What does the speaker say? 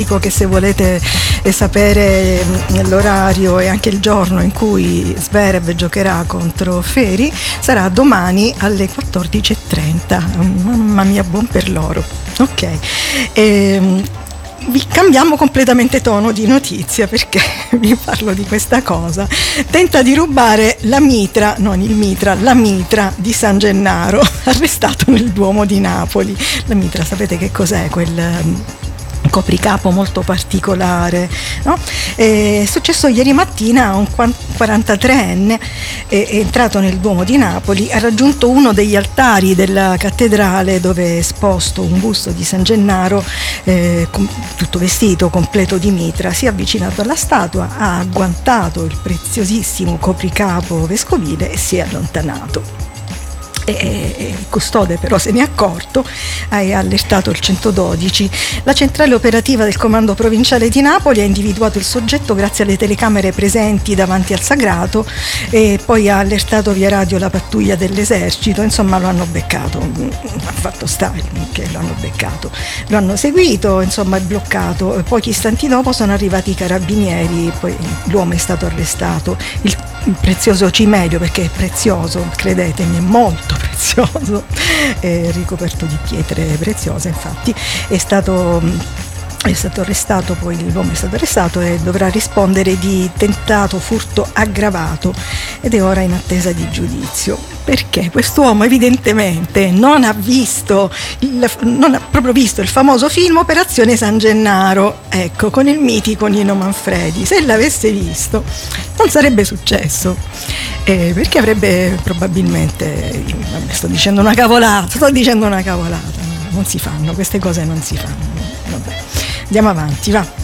dico che se volete sapere l'orario e anche il giorno in cui Zverev giocherà contro Feri, sarà domani alle 14:30. Mamma mia, buon per loro. Ok, vi cambiamo completamente tono di notizia, perché vi parlo di questa cosa. Tenta di rubare la mitra, non il mitra, la mitra di San Gennaro, arrestato nel Duomo di Napoli. La mitra, sapete che cos'è? Quel copricapo molto particolare, no? È successo ieri mattina a un 43enne, è entrato nel Duomo di Napoli, ha raggiunto uno degli altari della cattedrale dove è esposto un busto di San Gennaro, tutto vestito, completo di mitra. Si è avvicinato alla statua, ha agguantato il preziosissimo copricapo vescovile e si è allontanato. Il custode però se ne è accorto, ha allertato il 112. La centrale operativa del comando provinciale di Napoli ha individuato il soggetto grazie alle telecamere presenti davanti al sagrato e poi ha allertato via radio la pattuglia dell'esercito. Insomma, lo hanno beccato, ha fatto stare che lo hanno beccato, lo hanno seguito, insomma è bloccato. Pochi istanti dopo sono arrivati i carabinieri, poi l'uomo è stato arrestato. Il prezioso cimelio, perché è prezioso, credetemi, è molto prezioso, è ricoperto di pietre preziose, infatti è stato arrestato, poi l'uomo è stato arrestato e dovrà rispondere di tentato furto aggravato ed è ora in attesa di giudizio, perché quest'uomo evidentemente non ha proprio visto il famoso film Operazione San Gennaro, ecco, con il mitico Nino Manfredi. Se l'avesse visto non sarebbe successo, perché avrebbe probabilmente, sto dicendo una cavolata, non si fanno, queste cose non si fanno. Vabbè. Andiamo avanti, va.